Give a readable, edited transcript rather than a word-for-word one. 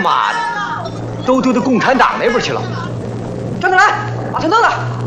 妈的，都丢到共产党那边去了。 张德兰，把他弄了。